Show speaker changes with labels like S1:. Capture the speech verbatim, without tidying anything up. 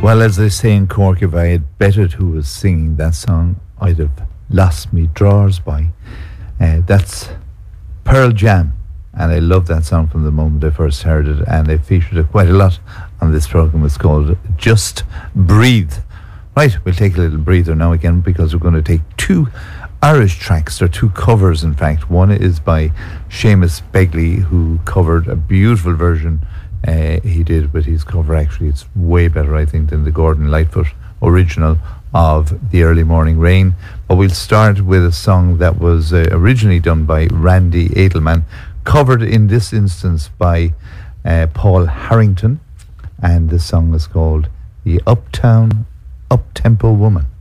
S1: Well, as they say in Cork, if I had betted who was singing that song, I'd have lost me drawers by. Uh, that's Pearl Jam, and I love that song from the moment I first heard it, and they featured it quite a lot on this programme. It's called Just Breathe. Right, we'll take a little breather now again, because we're going to take two Irish tracks, or two covers in fact. One is by Seamus Begley, who covered a beautiful version uh, he did with his cover. Actually, it's way better, I think, than the Gordon Lightfoot original of The Early Morning Rain. But we'll start with a song that was uh, originally done by Randy Edelman, covered in this instance by uh, Paul Harrington, and the song is called The Uptown Uptempo Woman.